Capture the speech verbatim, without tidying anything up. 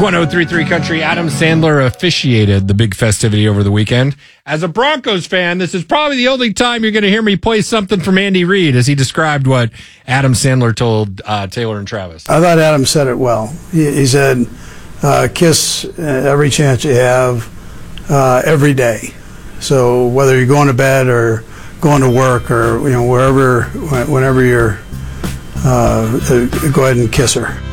one oh three point three Country. Adam Sandler officiated the big festivity over the weekend. As a Broncos fan, this is probably the only time you're going to hear me play something from Andy Reid as he described what Adam Sandler told uh, Taylor and Travis. I thought Adam said it well. He, he said, uh, kiss every chance you have, uh, every day. So whether you're going to bed or going to work or, you know, wherever, whenever you're, uh, go ahead and kiss her.